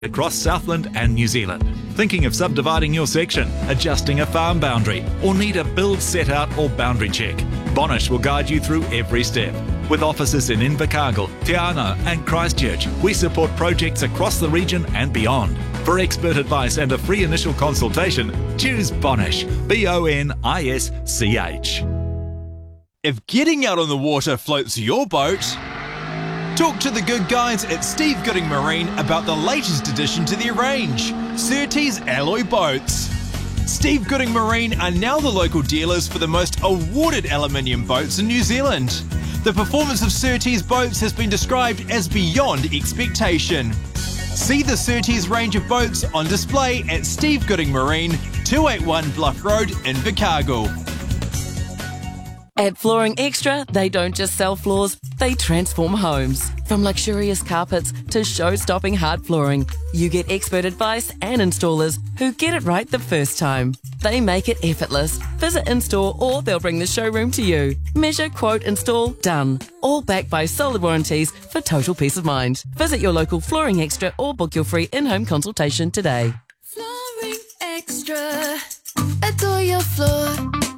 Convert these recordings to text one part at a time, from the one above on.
across Southland and New Zealand. Thinking of subdividing your section, adjusting a farm boundary, or need a build set out or boundary check? Bonish will guide you through every step. With offices in Invercargill, Te Anau and Christchurch, we support projects across the region and beyond. For expert advice and a free initial consultation, choose Bonish, B-O-N-I-S-C-H. If getting out on the water floats your boat, talk to the good guys at Steve Gooding Marine about the latest addition to their range, Surtees Alloy Boats. Steve Gooding Marine are now the local dealers for the most awarded aluminium boats in New Zealand. The performance of Surtees boats has been described as beyond expectation. See the Surtees range of boats on display at Steve Gooding Marine, 281 Bluff Road, Invercargill. At Flooring Extra, they don't just sell floors, they transform homes. From luxurious carpets to show-stopping hard flooring, you get expert advice and installers who get it right the first time. They make it effortless. Visit in-store or they'll bring the showroom to you. Measure, quote, install, done. All backed by solid warranties for total peace of mind. Visit your local Flooring Extra or book your free in-home consultation today. Flooring Extra. Adore your floor.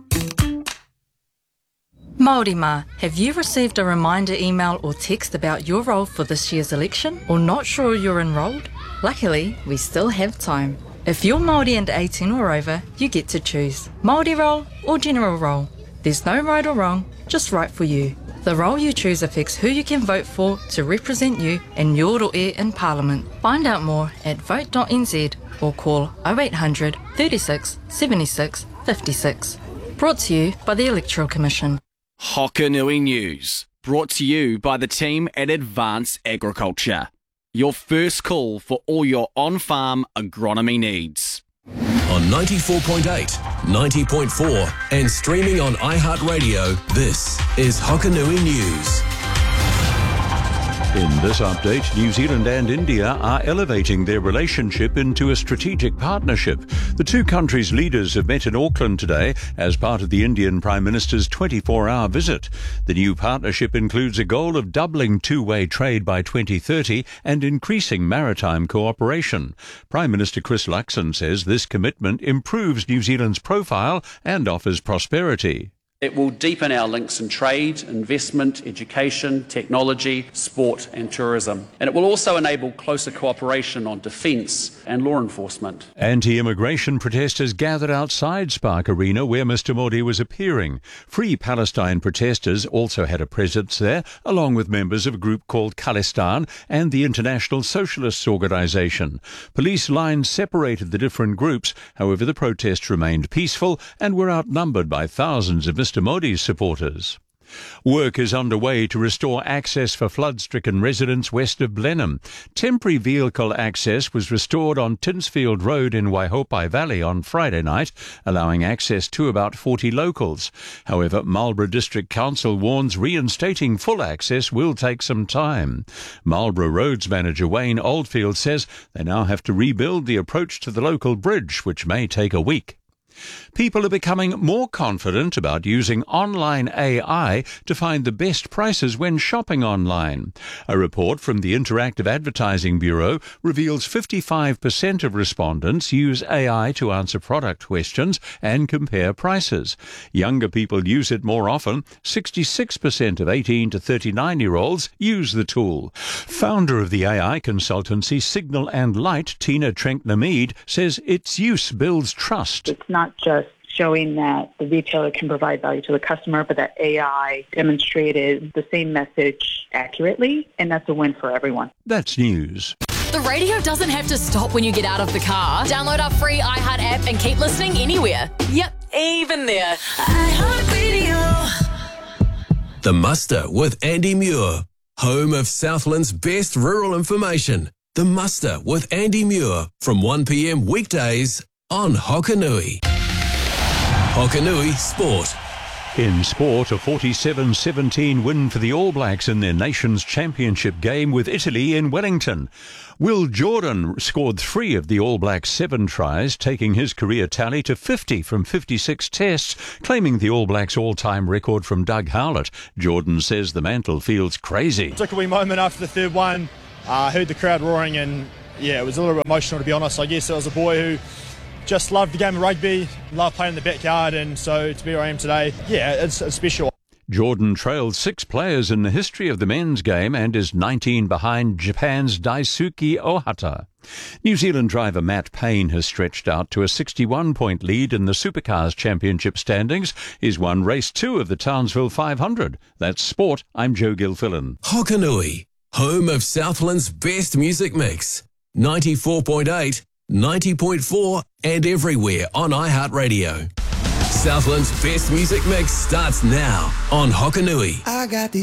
Māori mā, have you received a reminder email or text about your role for this year's election or not sure you're enrolled? Luckily, we still have time. If you're Māori and 18 or over, you get to choose Māori role or general role. There's no right or wrong, just right for you. The role you choose affects who you can vote for to represent you in your roe in Parliament. Find out more at vote.nz or call 0800 36 76 56. Brought to you by the Electoral Commission. Hokanui News, brought to you by the team at Advance Agriculture. Your first call for all your on-farm agronomy needs. On 94.8, 90.4 and streaming on iHeartRadio, this is Hokanui News. In this update, New Zealand and India are elevating their relationship into a strategic partnership. The two countries' leaders have met in Auckland today as part of the Indian Prime Minister's 24-hour visit. The new partnership includes a goal of doubling two-way trade by 2030 and increasing maritime cooperation. Prime Minister Chris Luxon says this commitment improves New Zealand's profile and offers prosperity. It will deepen our links in trade, investment, education, technology, sport and tourism. And it will also enable closer cooperation on defence and law enforcement. Anti-immigration protesters gathered outside Spark Arena where Mr Modi was appearing. Free Palestine protesters also had a presence there, along with members of a group called Khalistan and the International Socialists Organisation. Police lines separated the different groups. However, the protests remained peaceful and were outnumbered by thousands of Mr Modi's supporters. Work is underway to restore access for flood-stricken residents west of Blenheim. Temporary vehicle access was restored on Tinsfield Road in Waihopai Valley on Friday night, allowing access to about 40 locals. However, Marlborough District Council warns reinstating full access will take some time. Marlborough Roads manager Wayne Oldfield says they now have to rebuild the approach to the local bridge, which may take a week. People are becoming more confident about using online AI to find the best prices when shopping online. A report from the Interactive Advertising Bureau reveals 55% of respondents use AI to answer product questions and compare prices. Younger people use it more often. 66% of 18 to 39-year-olds use the tool. Founder of the AI consultancy Signal and Light, Tina Trenkner-Mead, says its use builds trust. It's not just showing that the retailer can provide value to the customer, but that AI demonstrated the same message accurately, and that's a win for everyone. That's news. The radio doesn't have to stop when you get out of the car. Download our free iHeart app and keep listening anywhere. Yep, even there. iHeartRadio. The Muster with Andy Muir, home of Southland's best rural information. The Muster with Andy Muir from 1 p.m. weekdays on Hokanui. Hokanui Sport. In sport, a 47-17 win for the All Blacks in their Nations Championship game with Italy in Wellington. Will Jordan scored 3 of the All Blacks' 7 tries, taking his career tally to 50 from 56 tests, claiming the All Blacks' all-time record from Doug Howlett. Jordan says the mantle feels crazy. Took a wee moment after the third one. Heard the crowd roaring and Yeah, it was a little bit emotional, to be honest. I guess I was a boy who just loved the game of rugby, loved playing in the backyard, and so to be where I am today, yeah, it's special. Jordan trailed 6 players in the history of the men's game and is 19 behind Japan's Daisuke Ohata. New Zealand driver Matt Payne has stretched out to a 61-point lead in the Supercars Championship standings. He's won race 2 of the Townsville 500. That's sport. I'm Joe Gilfillan. Hokanui, home of Southland's best music mix. 94.8, 90.4 and everywhere on iHeartRadio. Southland's best music mix starts now on Hokanui. I got these